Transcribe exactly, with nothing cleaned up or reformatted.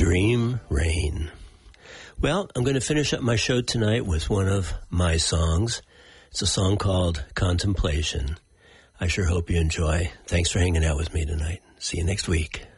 Dream Rain. Well, I'm going to finish up my show tonight with one of my songs. It's a song called Contemplation. I sure hope you enjoy. Thanks for hanging out with me tonight. See you next week.